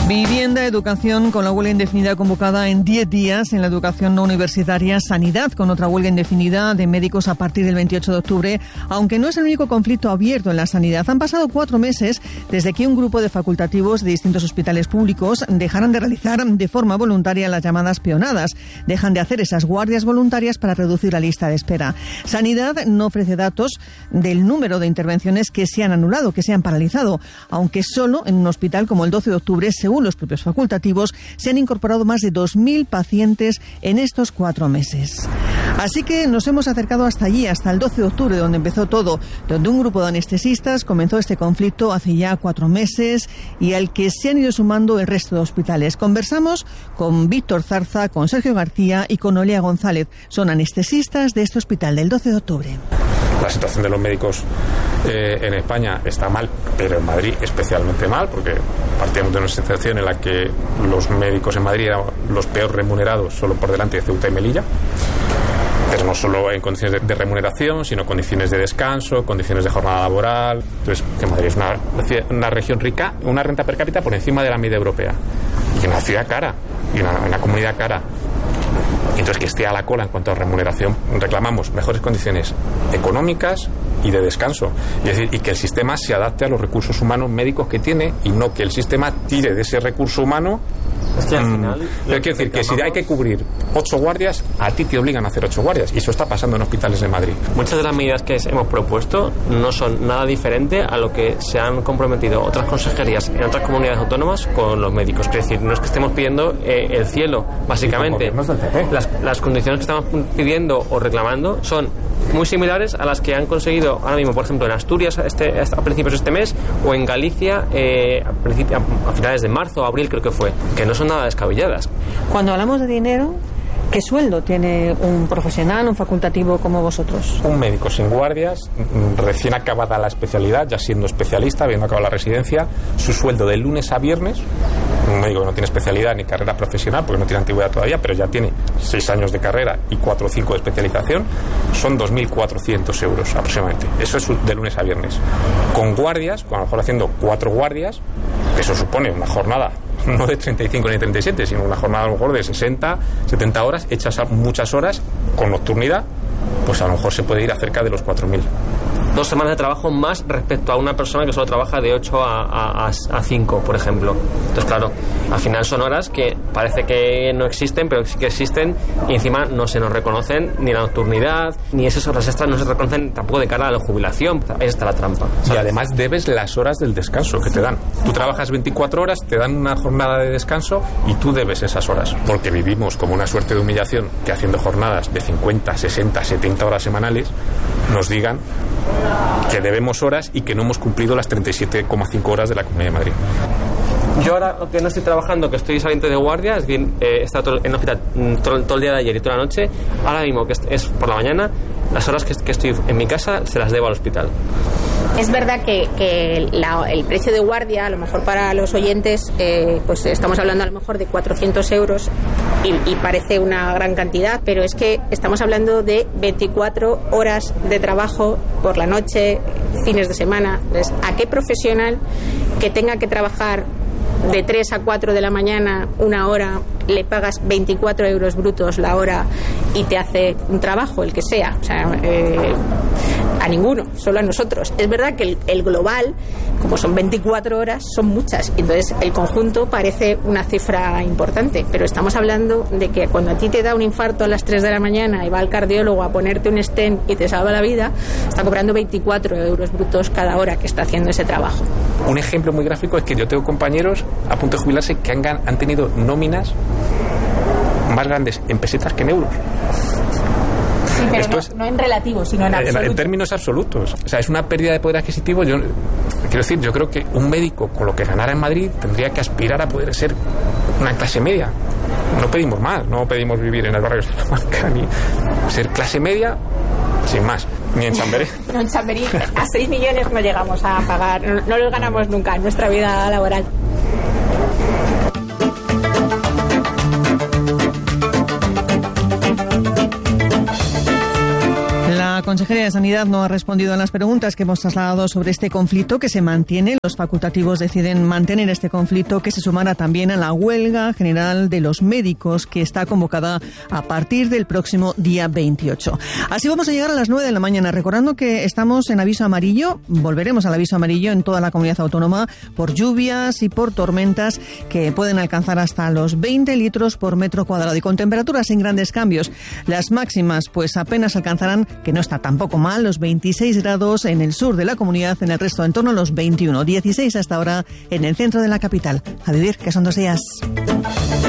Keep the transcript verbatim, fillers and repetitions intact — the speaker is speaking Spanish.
Vivienda, educación, con la huelga indefinida convocada en diez días en la educación no universitaria, sanidad con otra huelga indefinida de médicos a partir del veintiocho de octubre, aunque no es el único conflicto abierto en la sanidad. Han pasado cuatro meses desde que un grupo de facultativos de distintos hospitales públicos dejaran de realizar de forma voluntaria las llamadas peonadas. Dejan de hacer esas guardias voluntarias para reducir la lista de espera. Sanidad no ofrece datos del número de intervenciones que se han anulado, que se han paralizado, aunque solo en un hospital como el doce de octubre, según los propios facultativos, se han incorporado más de dos mil pacientes en estos cuatro meses. Así que nos hemos acercado hasta allí, hasta el doce de octubre, donde empezó todo, donde un grupo de anestesistas comenzó este conflicto hace ya cuatro meses y al que se han ido sumando el resto de hospitales. Conversamos con Víctor Zarza, con Sergio García y con Olea González. Son anestesistas de este hospital del doce de octubre. La situación de los médicos eh, en España está mal, pero en Madrid especialmente mal, porque partíamos de una situación en la que los médicos en Madrid eran los peor remunerados, solo por delante de Ceuta y Melilla. Pero no solo en condiciones de, de remuneración, sino condiciones de descanso, condiciones de jornada laboral. Entonces, que Madrid es una, una región rica, una renta per cápita por encima de la media europea. Y una ciudad cara, y una, una comunidad cara. Entonces, que esté a la cola en cuanto a remuneración, reclamamos mejores condiciones económicas y de descanso. Es decir, y que el sistema se adapte a los recursos humanos médicos que tiene y no que el sistema tire de ese recurso humano. Es que al final, mm, hay que decir que si hay que cubrir ocho guardias, a ti te obligan a hacer ocho guardias, y eso está pasando en hospitales de Madrid. Muchas de las medidas que hemos propuesto no son nada diferente a lo que se han comprometido otras consejerías en otras comunidades autónomas con los médicos. Es decir, no es que estemos pidiendo eh, el cielo, básicamente. Las, las condiciones que estamos pidiendo o reclamando son muy similares a las que han conseguido ahora mismo, por ejemplo, en Asturias este, a principios de este mes, o en Galicia eh, a, a finales de marzo o abril, creo que fue, que no son nada descabelladas. Cuando hablamos de dinero, ¿qué sueldo tiene un profesional, un facultativo como vosotros? Un médico sin guardias, recién acabada la especialidad, ya siendo especialista, habiendo acabado la residencia, su sueldo de lunes a viernes, un médico que no tiene especialidad ni carrera profesional, porque no tiene antigüedad todavía, pero ya tiene seis años de carrera y cuatro o cinco de especialización, son dos mil cuatrocientos euros aproximadamente. Eso es de lunes a viernes. Con guardias, a lo mejor haciendo cuatro guardias, que eso supone una jornada no de treinta y cinco ni treinta y siete, sino una jornada a lo mejor de sesenta, setenta horas, hechas a muchas horas con nocturnidad, pues a lo mejor se puede ir a cerca de los cuatro mil. Dos semanas de trabajo más respecto a una persona que solo trabaja de ocho a cinco, por ejemplo. Entonces, claro, al final son horas que parece que no existen, pero sí que existen, y encima no se nos reconocen ni la nocturnidad, ni esas horas extras no se reconocen tampoco de cara a la jubilación. Ahí está la trampa, ¿sabes? Y además debes las horas del descanso que te dan. Tú trabajas veinticuatro horas, te dan una jornada de descanso y tú debes esas horas. Porque vivimos como una suerte de humillación que haciendo jornadas de cincuenta, sesenta, setenta horas semanales nos digan que debemos horas y que no hemos cumplido las treinta y siete coma cinco horas de la Comunidad de Madrid. Yo ahora que no estoy trabajando, que estoy saliendo de guardia, es bien, eh, he estado en el hospital todo, todo el día de ayer y toda la noche, ahora mismo que es, es por la mañana, las horas que, que estoy en mi casa se las debo al hospital. Es verdad que, que la, el precio de guardia, a lo mejor para los oyentes, eh, pues estamos hablando a lo mejor de cuatrocientos euros y, y parece una gran cantidad, pero es que estamos hablando de veinticuatro horas de trabajo por la noche, fines de semana. Entonces, ¿a qué profesional que tenga que trabajar de tres a cuatro de la mañana una hora le pagas veinticuatro euros brutos la hora y te hace un trabajo, el que sea? O sea, eh, a ninguno, solo a nosotros. Es verdad que el, el global, como son veinticuatro horas, son muchas. Entonces, el conjunto parece una cifra importante, pero estamos hablando de que cuando a ti te da un infarto a las tres de la mañana y va al cardiólogo a ponerte un stent y te salva la vida, está cobrando veinticuatro euros brutos cada hora que está haciendo ese trabajo. Un ejemplo muy gráfico es que yo tengo compañeros a punto de jubilarse que han, han tenido nóminas más grandes en pesetas que en euros. Sí, pero Esto no, es, no en relativo, sino en absoluto. En, en términos absolutos. O sea, es una pérdida de poder adquisitivo. Yo quiero decir, yo creo que un médico con lo que ganara en Madrid tendría que aspirar a poder ser una clase media. No pedimos más, no pedimos vivir en el barrio de Salamanca, ni ser clase media, sin más. Ni en Chamberí. No, en Chamberí a seis millones no llegamos a pagar, no, no los ganamos nunca en nuestra vida laboral. La Consejería de Sanidad no ha respondido a las preguntas que hemos trasladado sobre este conflicto que se mantiene. Los facultativos deciden mantener este conflicto, que se sumará también a la huelga general de los médicos que está convocada a partir del próximo día veintiocho. Así vamos a llegar a las nueve de la mañana, recordando que estamos en aviso amarillo. Volveremos al aviso amarillo en toda la comunidad autónoma por lluvias y por tormentas que pueden alcanzar hasta los veinte litros por metro cuadrado y con temperaturas sin grandes cambios. Las máximas pues apenas alcanzarán, que no está tampoco mal, los veintiséis grados en el sur de la comunidad, en el resto en torno a los veintiuno, dieciséis hasta ahora en el centro de la capital. A vivir, que son dos días.